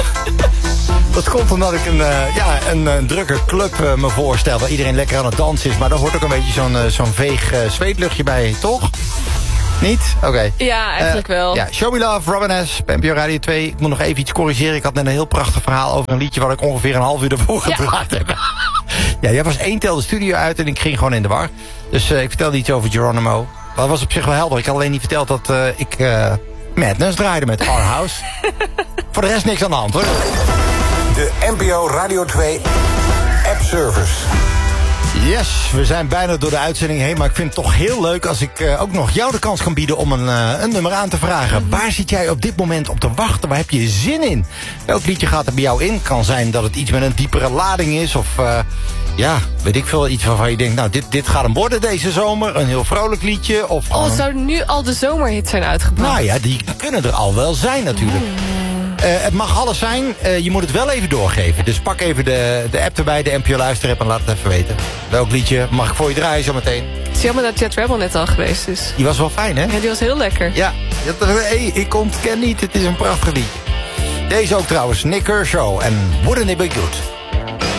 Dat komt omdat ik een drukke club me voorstel... waar iedereen lekker aan het dansen is. Maar daar hoort ook een beetje zo'n veeg zweetluchtje bij, toch? Niet? Oké. Ja, eigenlijk wel. Ja, Show Me Love, Robin S, NPO Radio 2. Ik moet nog even iets corrigeren. Ik had net een heel prachtig verhaal over een liedje... wat ik ongeveer een half uur ervoor gedraaid heb. Ja, jij was één tel de studio uit en ik ging gewoon in de war. Dus ik vertelde iets over Geronimo. Maar dat was op zich wel helder. Ik had alleen niet verteld dat ik Madness draaide met Our House. Voor de rest niks aan de hand, hoor. De NPO Radio 2 app service. Yes, we zijn bijna door de uitzending heen... maar ik vind het toch heel leuk als ik ook nog jou de kans kan bieden... om een nummer aan te vragen. Waar zit jij op dit moment op te wachten? Waar heb je zin in? Welk liedje gaat er bij jou in? Kan zijn dat het iets met een diepere lading is... of weet ik veel, iets waarvan je denkt... nou, dit gaat hem worden deze zomer. Een heel vrolijk liedje. Of zou nu al de zomerhits zijn uitgebracht? Nou ja, die kunnen er al wel zijn natuurlijk. Het mag alles zijn. Je moet het wel even doorgeven. Dus pak even de app erbij, de NPO Luister-app... en laat het even weten. Welk liedje mag ik voor je draaien zometeen? Het is jammer dat Jet Rebel net al geweest is. Die was wel fijn, hè? Ja, die was heel lekker. Ja, ik ontken niet. Het is een prachtig liedje. Deze ook trouwens, Nick Kershaw en Wouldn't It Be Good.